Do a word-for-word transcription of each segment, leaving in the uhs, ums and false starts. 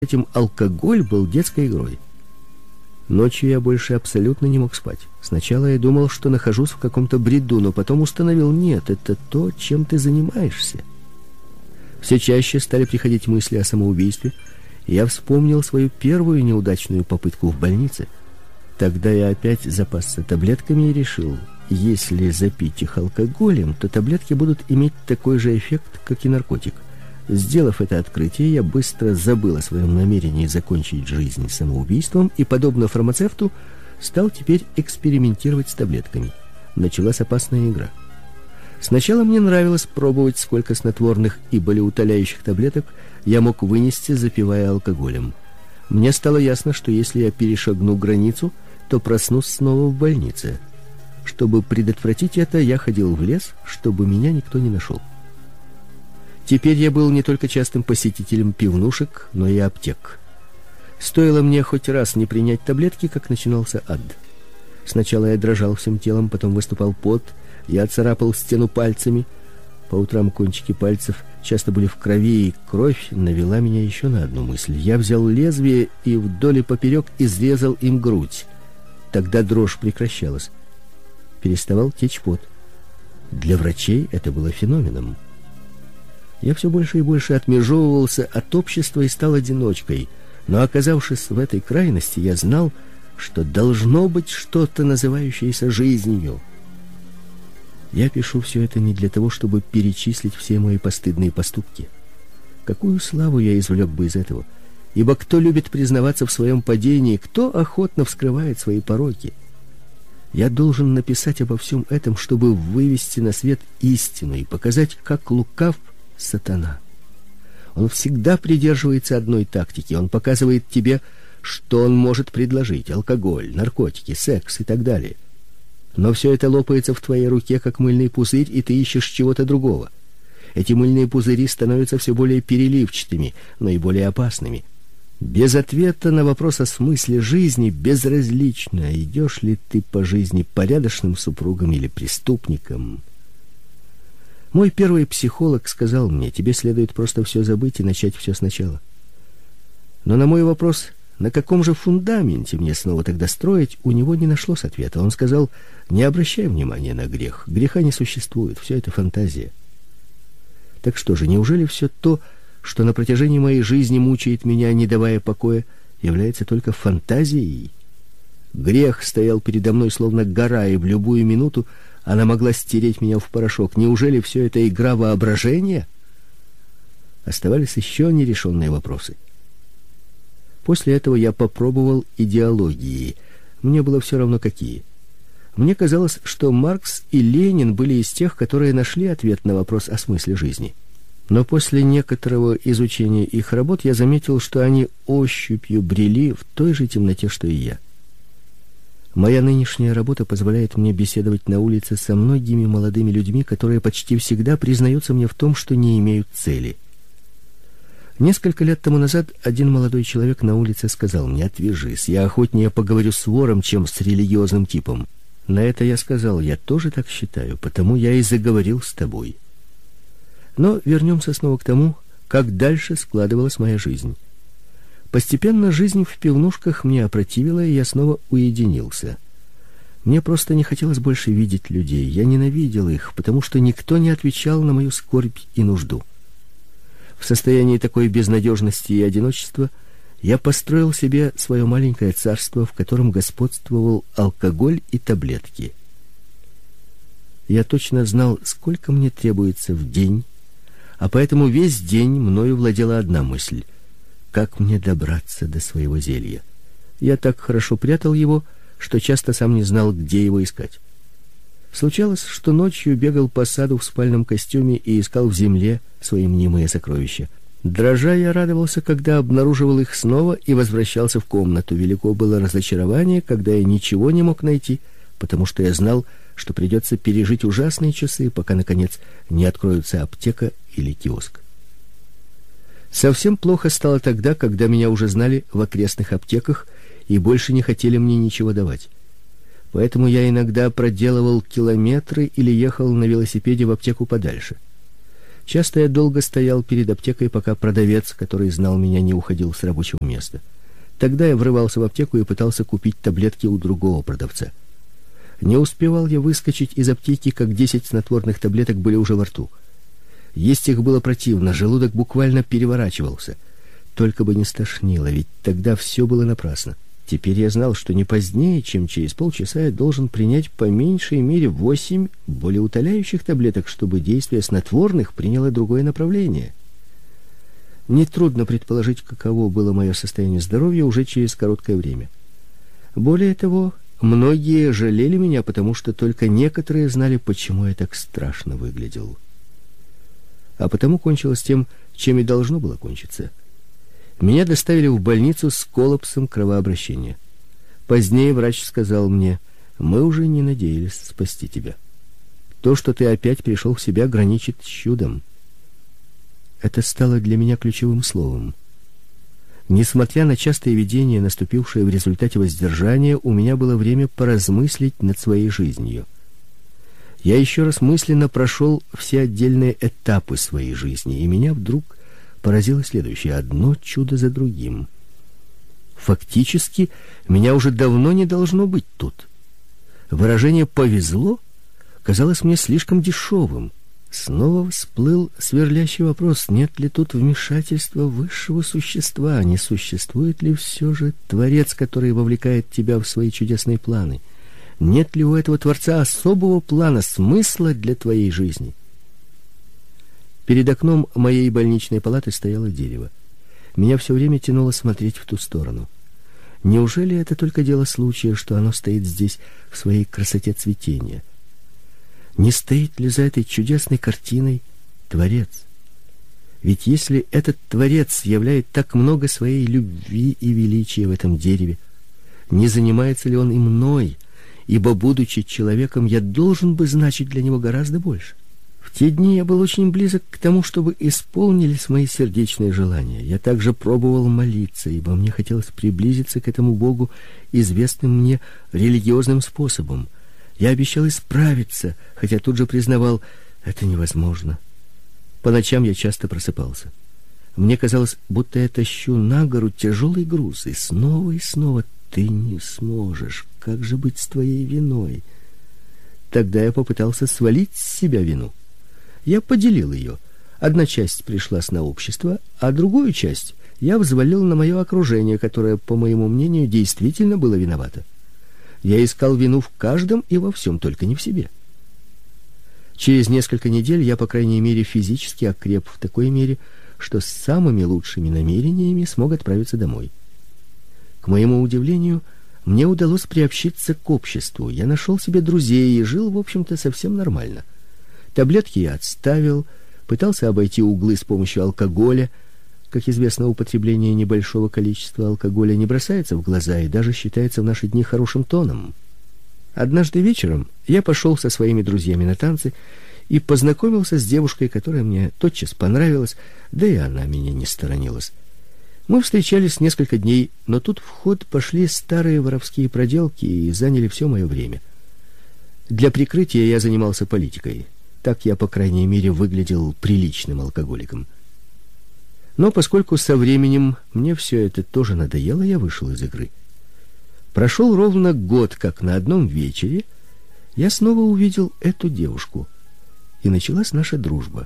этим алкоголь был детской игрой. Ночью я больше абсолютно не мог спать. Сначала я думал, что нахожусь в каком-то бреду, но потом установил: нет, это то, чем ты занимаешься. Все чаще стали приходить мысли о самоубийстве, и я вспомнил свою первую неудачную попытку в больнице. Тогда я опять запасся таблетками и решил: если запить их алкоголем, то таблетки будут иметь такой же эффект, как и наркотик. Сделав это открытие, я быстро забыл о своем намерении закончить жизнь самоубийством и, подобно фармацевту, стал теперь экспериментировать с таблетками. Началась опасная игра. Сначала мне нравилось пробовать, сколько снотворных и болеутоляющих таблеток я мог вынести, запивая алкоголем. Мне стало ясно, что если я перешагну границу, то проснусь снова в больнице. Чтобы предотвратить это, я ходил в лес, чтобы меня никто не нашел. Теперь я был не только частым посетителем пивнушек, но и аптек. Стоило мне хоть раз не принять таблетки, как начинался ад. Сначала я дрожал всем телом, потом выступал пот, я царапал стену пальцами. По утрам кончики пальцев часто были в крови, и кровь навела меня еще на одну мысль. Я взял лезвие и вдоль и поперек изрезал им грудь. Тогда дрожь прекращалась. Переставал течь пот. Для врачей это было феноменом. Я все больше и больше отмежевывался от общества и стал одиночкой. Но, оказавшись в этой крайности, я знал, что должно быть что-то, называющееся жизнью. Я пишу все это не для того, чтобы перечислить все мои постыдные поступки. Какую славу я извлек бы из этого? Ибо кто любит признаваться в своем падении, кто охотно вскрывает свои пороки? Я должен написать обо всем этом, чтобы вывести на свет истину и показать, как лукав сатана. Он всегда придерживается одной тактики. Он показывает тебе, что он может предложить: алкоголь, наркотики, секс и так далее. Но все это лопается в твоей руке, как мыльный пузырь, и ты ищешь чего-то другого. Эти мыльные пузыри становятся все более переливчатыми, но и более опасными. Без ответа на вопрос о смысле жизни безразлично, идешь ли ты по жизни порядочным супругом или преступником. Мой первый психолог сказал мне: тебе следует просто все забыть и начать все сначала. Но на мой вопрос, на каком же фундаменте мне снова тогда строить, у него не нашлось ответа. Он сказал: не обращай внимания на грех. Греха не существует, все это фантазия. Так что же, неужели все то, что на протяжении моей жизни мучает меня, не давая покоя, является только фантазией? Грех стоял передо мной словно гора, и в любую минуту она могла стереть меня в порошок. Неужели все это игра воображения? Оставались еще нерешенные вопросы. После этого я попробовал идеологии. Мне было все равно какие. Мне казалось, что Маркс и Ленин были из тех, которые нашли ответ на вопрос о смысле жизни. Но после некоторого изучения их работ я заметил, что они ощупью брели в той же темноте, что и я. Моя нынешняя работа позволяет мне беседовать на улице со многими молодыми людьми, которые почти всегда признаются мне в том, что не имеют цели. Несколько лет тому назад один молодой человек на улице сказал мне: отвяжись, я охотнее поговорю с вором, чем с религиозным типом. На это я сказал: я тоже так считаю, потому я и заговорил с тобой. Но вернемся снова к тому, как дальше складывалась моя жизнь. Постепенно жизнь в пивнушках мне опротивила, и я снова уединился. Мне просто не хотелось больше видеть людей. Я ненавидел их, потому что никто не отвечал на мою скорбь и нужду. В состоянии такой безнадежности и одиночества я построил себе свое маленькое царство, в котором господствовал алкоголь и таблетки. Я точно знал, сколько мне требуется в день, а поэтому весь день мною владела одна мысль: как мне добраться до своего зелья. Я так хорошо прятал его, что часто сам не знал, где его искать. Случалось, что ночью бегал по саду в спальном костюме и искал в земле свои мнимые сокровища. Дрожа, я радовался, когда обнаруживал их снова, и возвращался в комнату. Велико было разочарование, когда я ничего не мог найти, потому что я знал, что придется пережить ужасные часы, пока, наконец, не откроется аптека или киоск. Совсем плохо стало тогда, когда меня уже знали в окрестных аптеках и больше не хотели мне ничего давать. Поэтому я иногда проделывал километры или ехал на велосипеде в аптеку подальше. Часто я долго стоял перед аптекой, пока продавец, который знал меня, не уходил с рабочего места. Тогда я врывался в аптеку и пытался купить таблетки у другого продавца. Не успевал я выскочить из аптеки, как десять снотворных таблеток были уже во рту. Есть их было противно, желудок буквально переворачивался. Только бы не стошнило, ведь тогда все было напрасно. Теперь я знал, что не позднее, чем через полчаса я должен принять по меньшей мере восемь болеутоляющих таблеток, чтобы действие снотворных приняло другое направление. Нетрудно предположить, каково было мое состояние здоровья уже через короткое время. Более того, многие жалели меня, потому что только некоторые знали, почему я так страшно выглядел. А потому кончилось тем, чем и должно было кончиться. Меня доставили в больницу с коллапсом кровообращения. Позднее врач сказал мне: «Мы уже не надеялись спасти тебя. То, что ты опять пришел в себя, граничит с чудом». Это стало для меня ключевым словом. Несмотря на частые видения, наступившие в результате воздержания, у меня было время поразмыслить над своей жизнью. Я еще раз мысленно прошел все отдельные этапы своей жизни, и меня вдруг поразило следующее: одно чудо за другим. Фактически, меня уже давно не должно быть тут. Выражение «повезло» казалось мне слишком дешевым. Снова всплыл сверлящий вопрос: нет ли тут вмешательства высшего существа? Не существует ли все же Творец, который вовлекает тебя в свои чудесные планы? Нет ли у этого Творца особого плана, смысла для твоей жизни? Перед окном моей больничной палаты стояло дерево. Меня все время тянуло смотреть в ту сторону. Неужели это только дело случая, что оно стоит здесь в своей красоте цветения? Не стоит ли за этой чудесной картиной Творец? Ведь если этот Творец являет так много своей любви и величия в этом дереве, не занимается ли он и мной? Ибо, будучи человеком, я должен бы значить для него гораздо больше. В те дни я был очень близок к тому, чтобы исполнились мои сердечные желания. Я также пробовал молиться, ибо мне хотелось приблизиться к этому Богу известным мне религиозным способом. Я обещал исправиться, хотя тут же признавал: это невозможно. По ночам я часто просыпался. Мне казалось, будто я тащу на гору тяжелый груз, и снова и снова: ты не сможешь, как же быть с твоей виной? Тогда я попытался свалить с себя вину. Я поделил ее. Одна часть пришлась на общество, а другую часть я взвалил на мое окружение, которое, по моему мнению, действительно было виновато. Я искал вину в каждом и во всем, только не в себе. Через несколько недель я, по крайней мере, физически окреп в такой мере, что с самыми лучшими намерениями смог отправиться домой. К моему удивлению, мне удалось приобщиться к обществу. Я нашел себе друзей и жил, в общем-то, совсем нормально. Таблетки я отставил, пытался обойти углы с помощью алкоголя. Как известно, употребление небольшого количества алкоголя не бросается в глаза и даже считается в наши дни хорошим тоном. Однажды вечером я пошел со своими друзьями на танцы и познакомился с девушкой, которая мне тотчас понравилась, да и она меня не сторонилась. Мы встречались несколько дней, но тут в ход пошли старые воровские проделки и заняли все мое время. Для прикрытия я занимался политикой. Так я, по крайней мере, выглядел приличным алкоголиком. Но поскольку со временем мне все это тоже надоело, я вышел из игры. Прошел ровно год, как на одном вечере я снова увидел эту девушку, и началась наша дружба.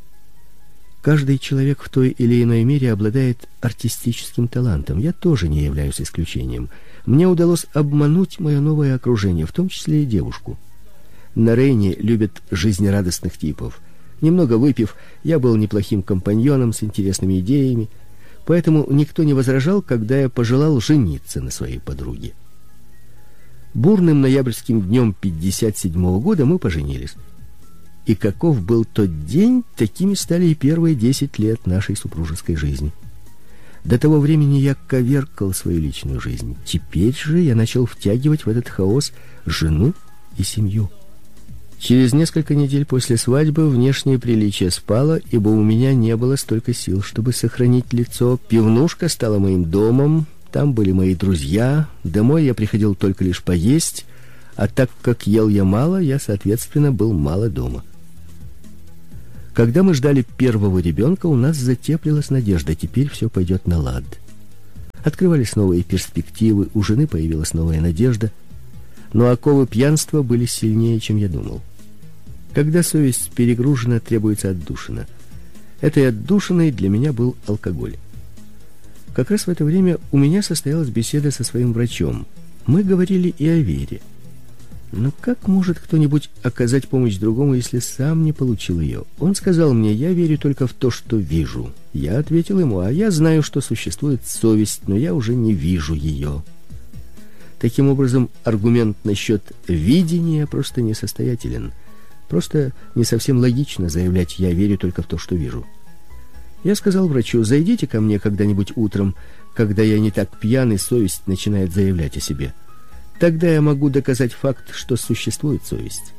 Каждый человек в той или иной мере обладает артистическим талантом. Я тоже не являюсь исключением. Мне удалось обмануть мое новое окружение, в том числе и девушку. На Рейне любят жизнерадостных типов. Немного выпив, я был неплохим компаньоном с интересными идеями, поэтому никто не возражал, когда я пожелал жениться на своей подруге. Бурным ноябрьским днем пятьдесят седьмого года мы поженились. И каков был тот день, такими стали и первые десять лет нашей супружеской жизни. До того времени я коверкал свою личную жизнь. Теперь же я начал втягивать в этот хаос жену и семью. Через несколько недель после свадьбы внешнее приличие спало, ибо у меня не было столько сил, чтобы сохранить лицо. Пивнушка стала моим домом, там были мои друзья. Домой я приходил только лишь поесть, а так как ел я мало, я, соответственно, был мало дома. Когда мы ждали первого ребенка, у нас затеплилась надежда, теперь все пойдет на лад. Открывались новые перспективы, у жены появилась новая надежда, но оковы пьянства были сильнее, чем я думал. Когда совесть перегружена, требуется отдушина. Этой отдушиной для меня был алкоголь. Как раз в это время у меня состоялась беседа со своим врачом. Мы говорили и о вере. Но как может кто-нибудь оказать помощь другому, если сам не получил ее? Он сказал мне: я верю только в то, что вижу. Я ответил ему: а я знаю, что существует совесть, но я уже не вижу ее. Таким образом, аргумент насчет видения просто несостоятелен. Просто не совсем логично заявлять: я верю только в то, что вижу. Я сказал врачу: зайдите ко мне когда-нибудь утром, когда я не так пьян и совесть начинает заявлять о себе. Тогда я могу доказать факт, что существует совесть.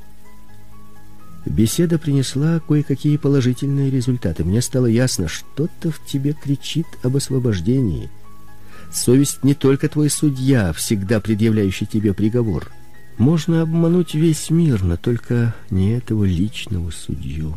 Беседа принесла кое-какие положительные результаты. Мне стало ясно, что-то в тебе кричит об освобождении. Совесть не только твой судья, всегда предъявляющий тебе приговор. Можно обмануть весь мир, но только не этого личного судью.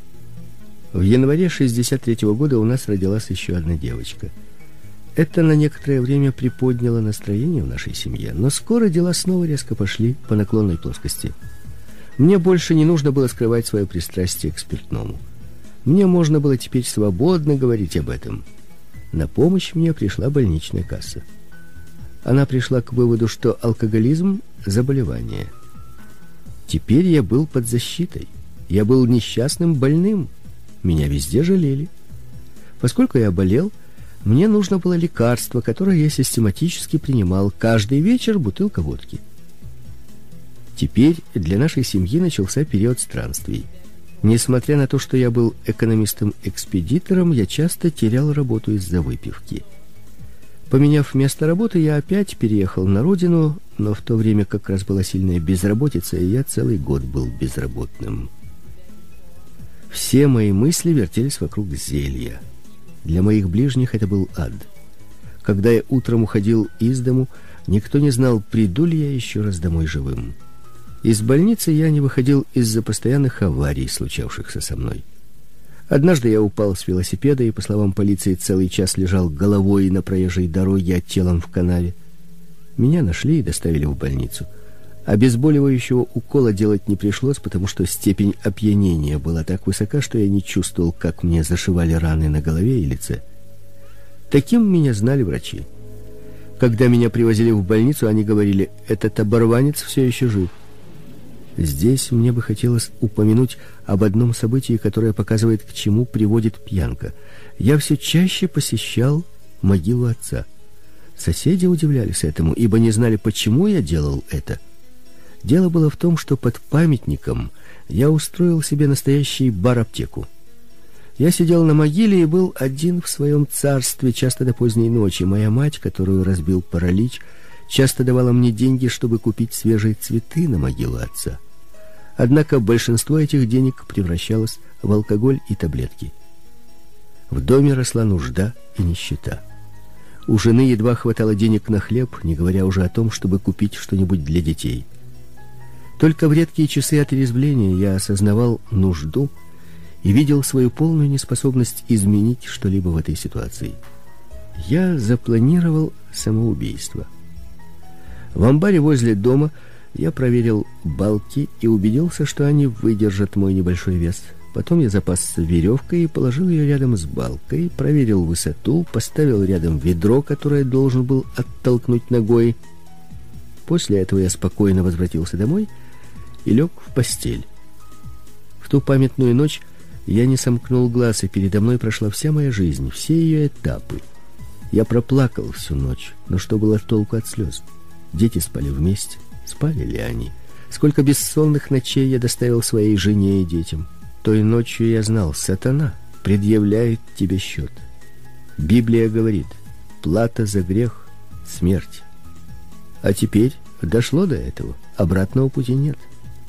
В январе шестьдесят третьего года у нас родилась еще одна девочка. Это на некоторое время приподняло настроение в нашей семье, но скоро дела снова резко пошли по наклонной плоскости. Мне больше не нужно было скрывать свое пристрастие к спиртному. Мне можно было теперь свободно говорить об этом. На помощь мне пришла больничная касса. Она пришла к выводу, что алкоголизм – заболевание. Теперь я был под защитой. Я был несчастным больным. Меня везде жалели. Поскольку я болел, мне нужно было лекарство, которое я систематически принимал. Каждый вечер бутылка водки. Теперь для нашей семьи начался период странствий. Несмотря на то, что я был экономистом-экспедитором, я часто терял работу из-за выпивки. Поменяв место работы, я опять переехал на родину, но в то время как раз была сильная безработица, и я целый год был безработным. Все мои мысли вертелись вокруг зелья. Для моих ближних это был ад. Когда я утром уходил из дому, никто не знал, приду ли я еще раз домой живым. Из больницы я не выходил из-за постоянных аварий, случавшихся со мной. Однажды я упал с велосипеда и, по словам полиции, целый час лежал головой на проезжей дороге, а телом в канаве. Меня нашли и доставили в больницу. Обезболивающего укола делать не пришлось, потому что степень опьянения была так высока, что я не чувствовал, как мне зашивали раны на голове и лице. Таким меня знали врачи. Когда меня привозили в больницу, они говорили: этот оборванец все еще жив. Здесь мне бы хотелось упомянуть об одном событии, которое показывает, к чему приводит пьянка. Я все чаще посещал могилу отца. Соседи удивлялись этому, ибо не знали, почему я делал это. Дело было в том, что под памятником я устроил себе настоящий бар-аптеку. Я сидел на могиле и был один в своем царстве, часто до поздней ночи. Моя мать, которую разбил паралич, часто давала мне деньги, чтобы купить свежие цветы на могилу отца. Однако большинство этих денег превращалось в алкоголь и таблетки. В доме росла нужда и нищета. У жены едва хватало денег на хлеб, не говоря уже о том, чтобы купить что-нибудь для детей. Только в редкие часы отрезвления я осознавал нужду и видел свою полную неспособность изменить что-либо в этой ситуации. Я запланировал самоубийство. В амбаре возле дома я проверил балки и убедился, что они выдержат мой небольшой вес. Потом я запасся веревкой и положил ее рядом с балкой, проверил высоту, поставил рядом ведро, которое должен был оттолкнуть ногой. После этого я спокойно возвратился домой и лег в постель. В ту памятную ночь я не сомкнул глаз, и передо мной прошла вся моя жизнь, все ее этапы. Я проплакал всю ночь, но что было толку от слез? Дети спали вместе. Спали ли они? Сколько бессонных ночей я доставил своей жене и детям. Той ночью я знал: сатана предъявляет тебе счет. Библия говорит: плата за грех — смерть. А теперь дошло до этого, обратного пути нет.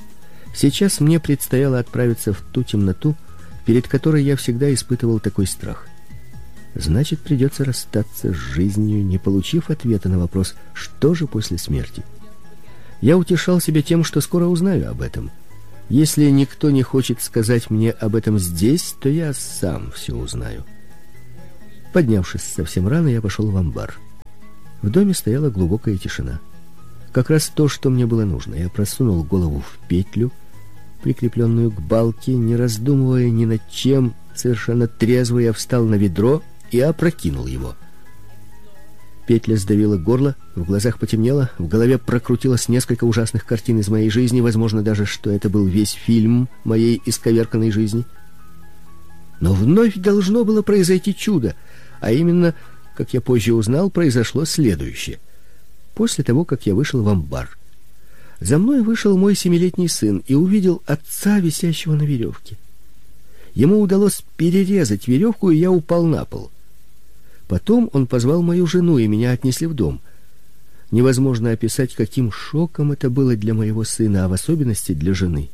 Сейчас мне предстояло отправиться в ту темноту, перед которой я всегда испытывал такой страх. Значит, придется расстаться с жизнью, не получив ответа на вопрос, что же после смерти. Я утешал себя тем, что скоро узнаю об этом. Если никто не хочет сказать мне об этом здесь, то я сам все узнаю. Поднявшись совсем рано, я пошел в амбар. В доме стояла глубокая тишина. Как раз то, что мне было нужно. Я просунул голову в петлю, прикрепленную к балке, не раздумывая ни над чем, совершенно трезво я встал на ведро и опрокинул его. Петля сдавила горло, в глазах потемнело, в голове прокрутилось несколько ужасных картин из моей жизни, возможно даже, что это был весь фильм моей исковерканной жизни. Но вновь должно было произойти чудо, а именно, как я позже узнал, произошло следующее. После того, как я вышел в амбар, за мной вышел мой семилетний сын и увидел отца, висящего на веревке. Ему удалось перерезать веревку, и я упал на пол. Потом он позвал мою жену, и меня отнесли в дом. Невозможно описать, каким шоком это было для моего сына, а в особенности для жены.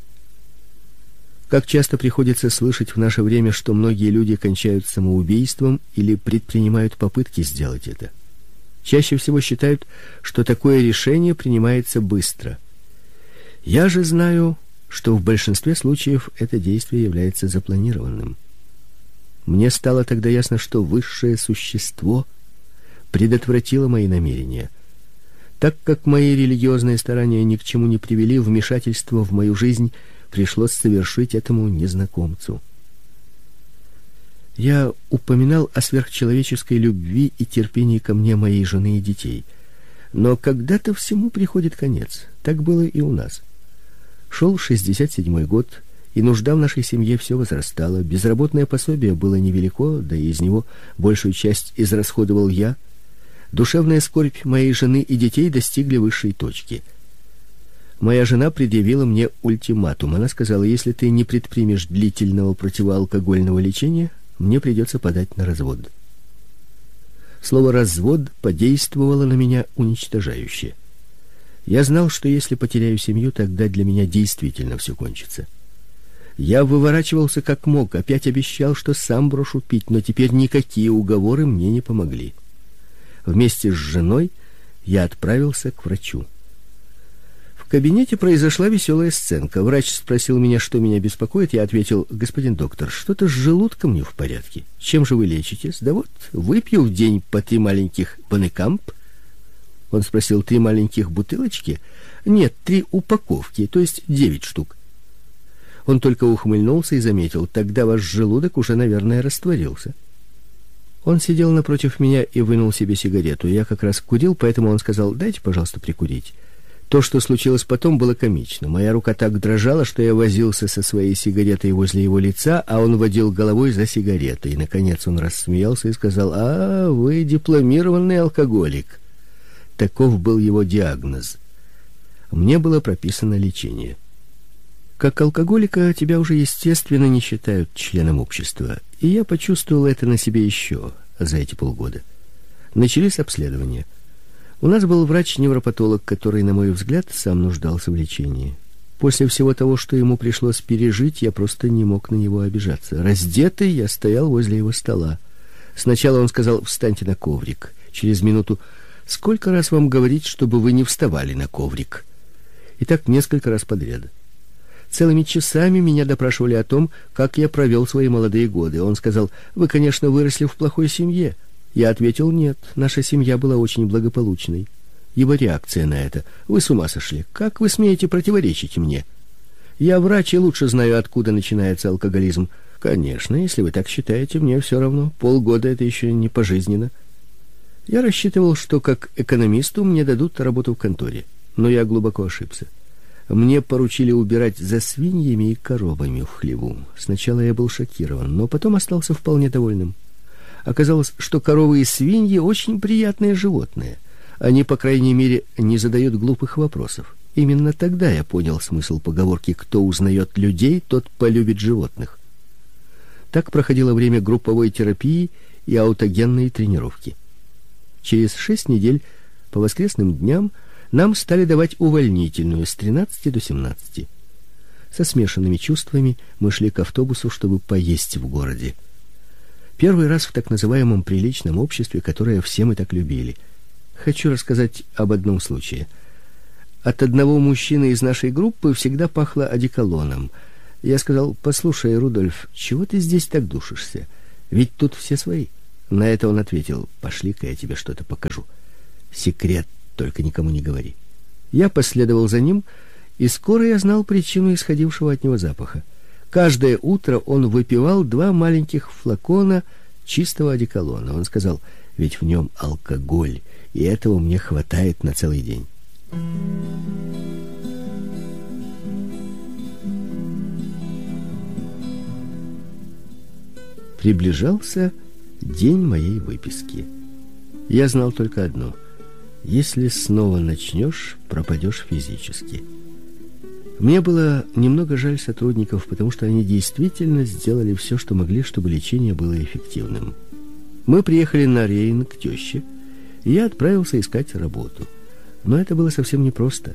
Как часто приходится слышать в наше время, что многие люди кончают самоубийством или предпринимают попытки сделать это. Чаще всего считают, что такое решение принимается быстро. Я же знаю, что в большинстве случаев это действие является запланированным. Мне стало тогда ясно, что высшее существо предотвратило мои намерения. Так как мои религиозные старания ни к чему не привели, вмешательство в мою жизнь пришлось совершить этому незнакомцу. Я упоминал о сверхчеловеческой любви и терпении ко мне моей жены и детей. Но когда-то всему приходит конец. Так было и у нас. Шел шестьдесят седьмой год, и нужда в нашей семье все возрастала. Безработное пособие было невелико, да и из него большую часть израсходовал я. Душевная скорбь моей жены и детей достигли высшей точки. Моя жена предъявила мне ультиматум. Она сказала: если ты не предпримешь длительного противоалкогольного лечения, мне придется подать на развод. Слово «развод» подействовало на меня уничтожающе. Я знал, что если потеряю семью, тогда для меня действительно все кончится. Я выворачивался как мог, опять обещал, что сам брошу пить, но теперь никакие уговоры мне не помогли. Вместе с женой я отправился к врачу. В кабинете произошла веселая сценка. Врач спросил меня, что меня беспокоит. Я ответил: господин доктор, что-то с желудком не в порядке. Чем же вы лечитесь? Да вот, выпью в день по три маленьких Боннекамп. Он спросил: три маленьких бутылочки? Нет, три упаковки, то есть девять штук. Он только ухмыльнулся и заметил: тогда ваш желудок уже, наверное, растворился. Он сидел напротив меня и вынул себе сигарету. Я как раз курил, поэтому он сказал: дайте, пожалуйста, прикурить. То, что случилось потом, было комично. Моя рука так дрожала, что я возился со своей сигаретой возле его лица, а он водил головой за сигаретой. И, наконец, он рассмеялся и сказал: «А, вы дипломированный алкоголик». Таков был его диагноз. Мне было прописано лечение. Как алкоголика тебя уже, естественно, не считают членом общества. И я почувствовал это на себе еще за эти полгода. Начались обследования. У нас был врач-невропатолог, который, на мой взгляд, сам нуждался в лечении. После всего того, что ему пришлось пережить, я просто не мог на него обижаться. Раздетый, я стоял возле его стола. Сначала он сказал: встаньте на коврик. Через минуту: сколько раз вам говорить, чтобы вы не вставали на коврик? И так несколько раз подряд. Целыми часами меня допрашивали о том, как я провел свои молодые годы. Он сказал: вы, конечно, выросли в плохой семье. Я ответил: нет, наша семья была очень благополучной. Его реакция на это: вы с ума сошли, как вы смеете противоречить мне? Я врач и лучше знаю, откуда начинается алкоголизм. Конечно, если вы так считаете, мне все равно, полгода это еще не пожизненно. Я рассчитывал, что как экономисту мне дадут работу в конторе, но я глубоко ошибся. Мне поручили убирать за свиньями и коровами в хлеву. Сначала я был шокирован, но потом остался вполне довольным. Оказалось, что коровы и свиньи очень приятные животные. Они, по крайней мере, не задают глупых вопросов. Именно тогда я понял смысл поговорки: кто узнает людей, тот полюбит животных. Так проходило время групповой терапии и аутогенной тренировки. Через шесть недель по воскресным дням нам стали давать увольнительную с тринадцати до семнадцати. Со смешанными чувствами мы шли к автобусу, чтобы поесть в городе. Первый раз в так называемом приличном обществе, которое все мы так любили. Хочу рассказать об одном случае. От одного мужчины из нашей группы всегда пахло одеколоном. Я сказал: «Послушай, Рудольф, чего ты здесь так душишься? Ведь тут все свои». На это он ответил: «Пошли-ка, я тебе что-то покажу. Секрет, только никому не говори». Я последовал за ним, и скоро я знал причину исходившего от него запаха. Каждое утро он выпивал два маленьких флакона чистого одеколона. Он сказал: «Ведь в нем алкоголь, и этого мне хватает на целый день». Приближался день моей выписки. Я знал только одно: если снова начнешь, пропадешь физически. Мне было немного жаль сотрудников, потому что они действительно сделали все, что могли, чтобы лечение было эффективным. Мы приехали на Рейн к теще, и я отправился искать работу. Но это было совсем непросто.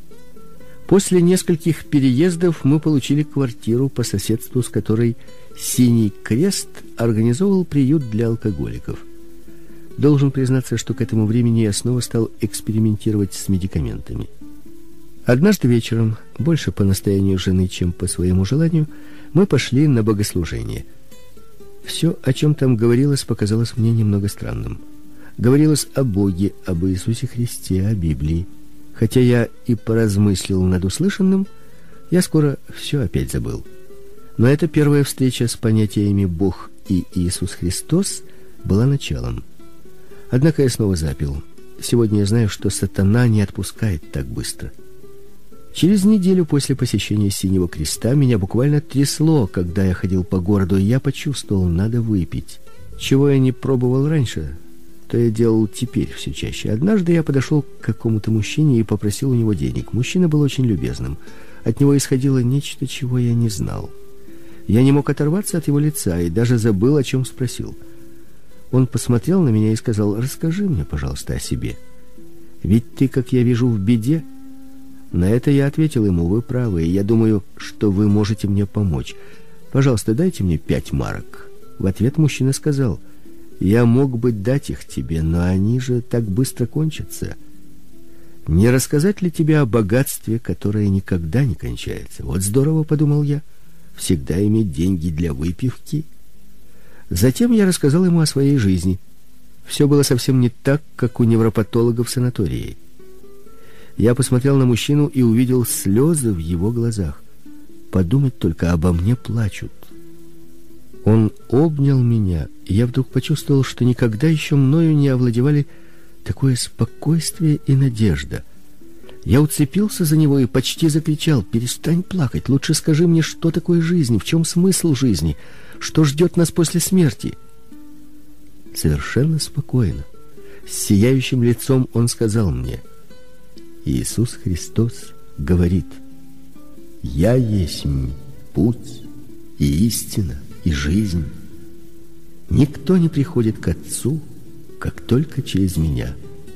После нескольких переездов мы получили квартиру, по соседству с которой «Синий крест» организовал приют для алкоголиков. Должен признаться, что к этому времени я снова стал экспериментировать с медикаментами. Однажды вечером, больше по настоянию жены, чем по своему желанию, мы пошли на богослужение. Все, о чем там говорилось, показалось мне немного странным. Говорилось о Боге, об Иисусе Христе, о Библии. Хотя я и поразмыслил над услышанным, я скоро все опять забыл. Но эта первая встреча с понятиями Бог и Иисус Христос была началом. Однако я снова запил. Сегодня я знаю, что сатана не отпускает так быстро. Через неделю после посещения Синего Креста меня буквально трясло, когда я ходил по городу, и я почувствовал, надо выпить. Чего я не пробовал раньше, то я делал теперь все чаще. Однажды я подошел к какому-то мужчине и попросил у него денег. Мужчина был очень любезным. От него исходило нечто, чего я не знал. Я не мог оторваться от его лица и даже забыл, о чем спросил. Он посмотрел на меня и сказал: «Расскажи мне, пожалуйста, о себе. Ведь ты, как я вижу, в беде». На это я ответил ему: «Вы правы, и я думаю, что вы можете мне помочь. Пожалуйста, дайте мне пять марок». В ответ мужчина сказал: «Я мог бы дать их тебе, но они же так быстро кончатся. Не рассказать ли тебе о богатстве, которое никогда не кончается?» Вот здорово, подумал я, всегда иметь деньги для выпивки. Затем я рассказал ему о своей жизни. Все было совсем не так, как у невропатолога в санатории. Я посмотрел на мужчину и увидел слезы в его глазах. Подумать только, обо мне плачут. Он обнял меня, и я вдруг почувствовал, что никогда еще мною не овладевали такое спокойствие и надежда. Я уцепился за него и почти закричал: «Перестань плакать, лучше скажи мне, что такое жизнь, в чем смысл жизни, что ждет нас после смерти». Совершенно спокойно, с сияющим лицом он сказал мне: «Иисус Христос говорит: я есть путь и истина и жизнь. Никто не приходит к Отцу, как только через меня».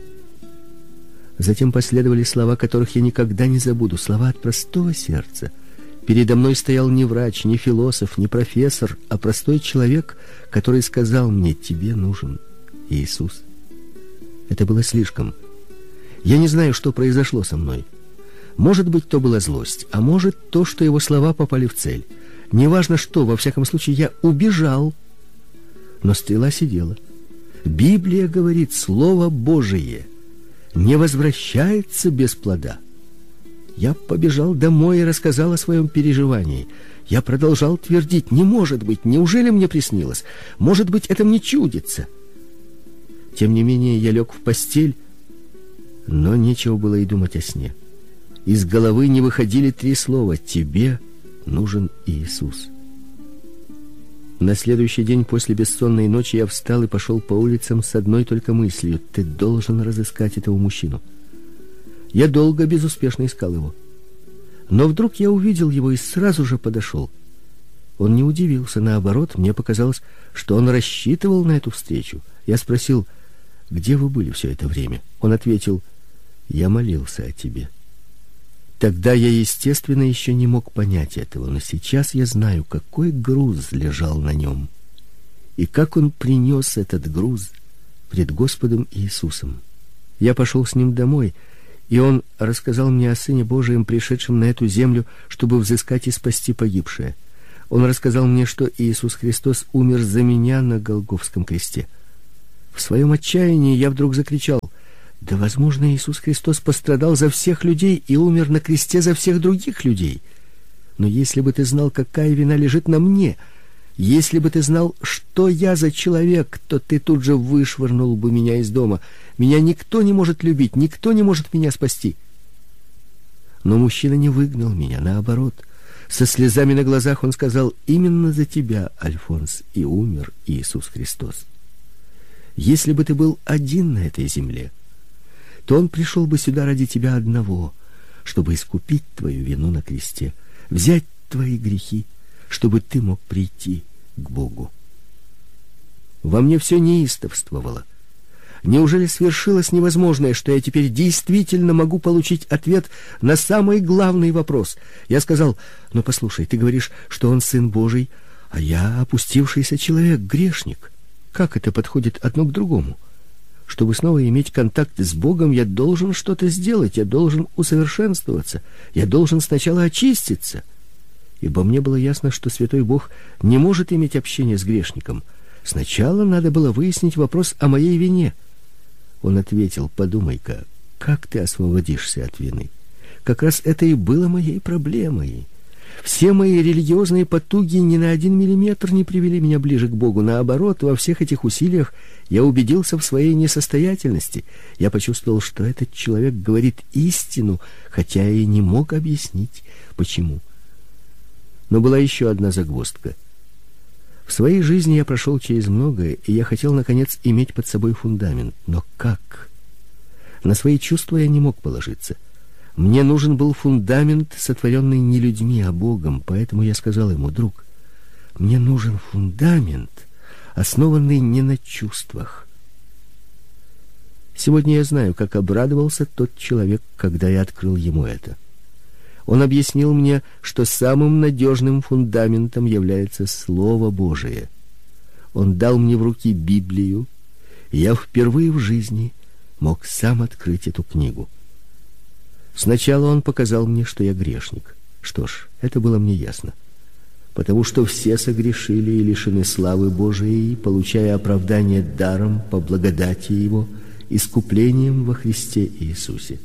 Затем последовали слова, которых я никогда не забуду, слова от простого сердца. Передо мной стоял не врач, не философ, не профессор, а простой человек, который сказал мне: «Тебе нужен Иисус». Это было слишком. Я не знаю, что произошло со мной. Может быть, то была злость, а может, то, что его слова попали в цель. Неважно что, во всяком случае, я убежал. Но стрела сидела. Библия говорит, Слово Божие не возвращается без плода. Я побежал домой и рассказал о своем переживании. Я продолжал твердить: не может быть, неужели мне приснилось? Может быть, это мне чудится? Тем не менее, я лег в постель, но нечего было и думать о сне. Из головы не выходили три слова: «Тебе нужен Иисус». На следующий день после бессонной ночи я встал и пошел по улицам с одной только мыслью: ты должен разыскать этого мужчину. Я долго безуспешно искал его. Но вдруг я увидел его и сразу же подошел. Он не удивился, наоборот, мне показалось, что он рассчитывал на эту встречу. Я спросил: где вы были все это время? Он ответил: я молился о тебе. Тогда я, естественно, еще не мог понять этого, но сейчас я знаю, какой груз лежал на нем и как он принес этот груз пред Господом Иисусом. Я пошел с ним домой И он рассказал мне о Сыне Божием, пришедшем на эту землю, чтобы взыскать и спасти погибшее. Он рассказал мне, что Иисус Христос умер за меня на Голгофском кресте. В своем отчаянии я вдруг закричал: да, возможно, Иисус Христос пострадал за всех людей и умер на кресте за всех других людей. Но если бы ты знал, какая вина лежит на мне, если бы ты знал, что я за человек, то ты тут же вышвырнул бы меня из дома. Меня никто не может любить, никто не может меня спасти. Но мужчина не выгнал меня, наоборот. Со слезами на глазах он сказал: именно за тебя, Альфонс, и умер Иисус Христос. Если бы ты был один на этой земле, то он пришел бы сюда ради тебя одного, чтобы искупить твою вину на кресте, взять твои грехи, чтобы ты мог прийти к Богу. Во мне все неистовствовало. Неужели свершилось невозможное, что я теперь действительно могу получить ответ на самый главный вопрос? Я сказал: но послушай, ты говоришь, что он Сын Божий, а я опустившийся человек, грешник. Как это подходит одно к другому? Чтобы снова иметь контакт с Богом, я должен что-то сделать, я должен усовершенствоваться, я должен сначала очиститься. Ибо мне было ясно, что Святой Бог не может иметь общения с грешником. Сначала надо было выяснить вопрос о моей вине. Он ответил: подумай-ка, как ты освободишься от вины? Как раз это и было моей проблемой. Все мои религиозные потуги ни на один миллиметр не привели меня ближе к Богу. Наоборот, во всех этих усилиях я убедился в своей несостоятельности. Я почувствовал, что этот человек говорит истину, хотя и не мог объяснить, почему. Но была еще одна загвоздка. В своей жизни я прошел через многое, и я хотел, наконец, иметь под собой фундамент. Но как? На свои чувства я не мог положиться. Мне нужен был фундамент, сотворенный не людьми, а Богом. Поэтому я сказал ему: друг, мне нужен фундамент, основанный не на чувствах. Сегодня я знаю, как обрадовался тот человек, когда я открыл ему это. Он объяснил мне, что самым надежным фундаментом является Слово Божие. Он дал мне в руки Библию, и я впервые в жизни мог сам открыть эту книгу. Сначала он показал мне, что я грешник. Что ж, это было мне ясно. Потому что все согрешили и лишены славы Божией, получая оправдание даром по благодати Его, искуплением во Христе Иисусе.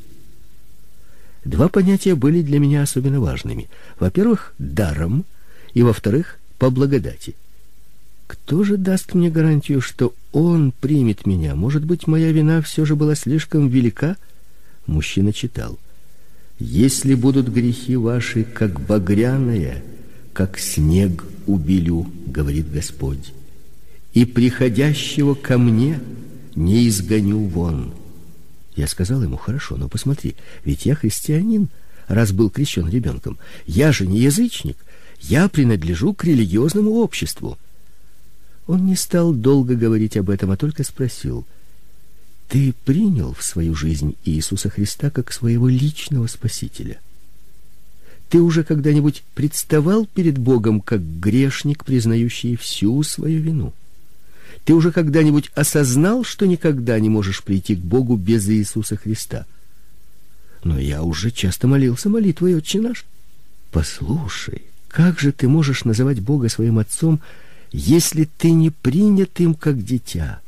Два понятия были для меня особенно важными. Во-первых, даром, и, во-вторых, по благодати. Кто же даст мне гарантию, что Он примет меня? Может быть, моя вина все же была слишком велика? Мужчина читал: «Если будут грехи ваши, как багряное, как снег убелю, говорит Господь, и приходящего ко мне не изгоню вон». Я сказал ему: хорошо, но посмотри, ведь я христианин, раз был крещен ребенком. Я же не язычник, я принадлежу к религиозному обществу. Он не стал долго говорить об этом, а только спросил: ты принял в свою жизнь Иисуса Христа как своего личного Спасителя? Ты уже когда-нибудь представал перед Богом как грешник, признающий всю свою вину? Ты уже когда-нибудь осознал, что никогда не можешь прийти к Богу без Иисуса Христа? Но я уже часто молился молитвой «Отче наш». Послушай, как же ты можешь называть Бога своим Отцом, если ты не принят им как дитя?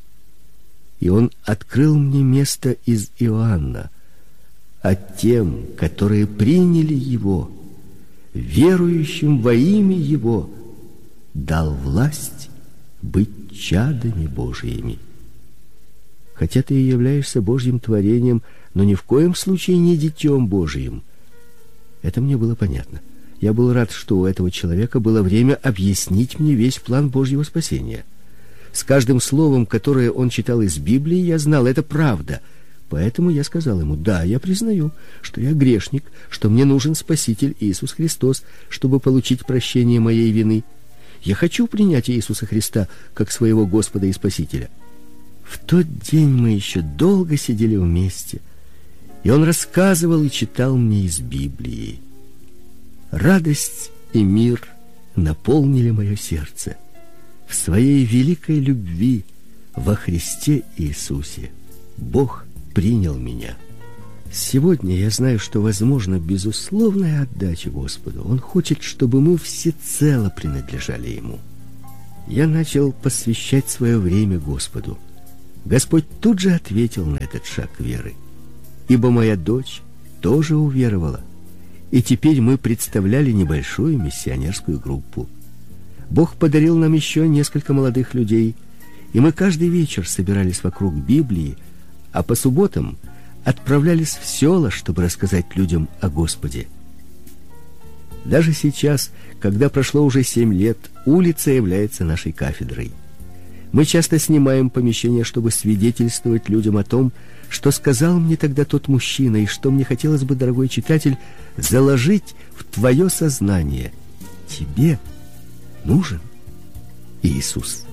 И он открыл мне место из Иоанна: а тем, которые приняли Его, верующим во имя Его, дал власть быть чадами Божьими. Хотя ты и являешься Божьим творением, но ни в коем случае не детем Божьим. Это мне было понятно. Я был рад, что у этого человека было время объяснить мне весь план Божьего спасения. С каждым словом, которое он читал из Библии, я знал, это правда. Поэтому я сказал ему: да, я признаю, что я грешник, что мне нужен Спаситель Иисус Христос, чтобы получить прощение моей вины. Я хочу принять Иисуса Христа как своего Господа и Спасителя. В тот день мы еще долго сидели вместе, и он рассказывал и читал мне из Библии. Радость и мир наполнили мое сердце. В своей великой любви во Христе Иисусе Бог принял меня. Сегодня я знаю, что возможна безусловная отдача Господу. Он хочет, чтобы мы всецело принадлежали Ему. Я начал посвящать свое время Господу. Господь тут же ответил на этот шаг веры. Ибо моя дочь тоже уверовала. И теперь мы представляли небольшую миссионерскую группу. Бог подарил нам еще несколько молодых людей, и мы каждый вечер собирались вокруг Библии, а по субботам отправлялись в села, чтобы рассказать людям о Господе. Даже сейчас, когда прошло уже семь лет, улица является нашей кафедрой. Мы часто снимаем помещение, чтобы свидетельствовать людям о том, что сказал мне тогда тот мужчина, и что мне хотелось бы, дорогой читатель, заложить в твое сознание. Тебе нужен Иисус.